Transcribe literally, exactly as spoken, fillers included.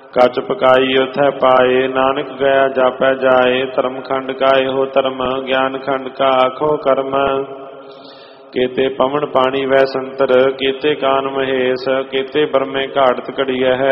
कच पकाई उथै पाए, नानक गया जापै जाए। धर्म खंड का एहो धर्म, ज्ञान खंड का आखो कर्म। केते पवन पानी वै संतर, केते कान महेश, केते बरमे घाटत घड़िया है।